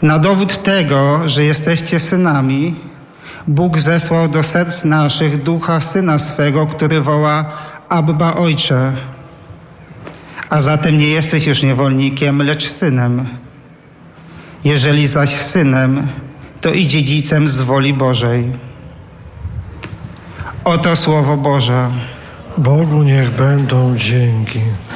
Na dowód tego, że jesteście synami, Bóg zesłał do serc naszych Ducha Syna swego, który woła: Abba, Ojcze. A zatem nie jesteś już niewolnikiem, lecz synem. Jeżeli zaś synem, to i dziedzicem z woli Bożej. Oto Słowo Boże. Bogu niech będą dzięki.